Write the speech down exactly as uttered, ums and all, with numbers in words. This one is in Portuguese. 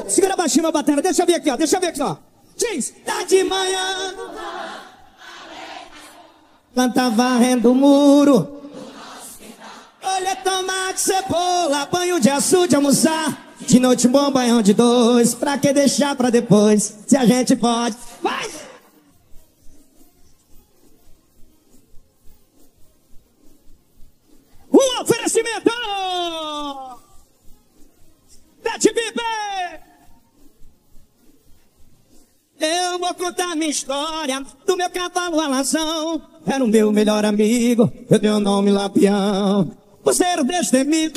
Segura baixinho, meu batera. Deixa eu ver aqui, ó. Deixa eu ver aqui, ó. Diz. Tá de manhã. Planta varrendo o muro. Olha, tomate, cebola, banho de açúcar, de almoçar. De noite um bom banhão de dois. Pra que deixar pra depois? Se a gente pode. Vai! Um oferecimento da T V B. Eu vou contar minha história do meu cavalo alazão. Era o meu melhor amigo, eu dei o nome Lampião. Por ser o destemido.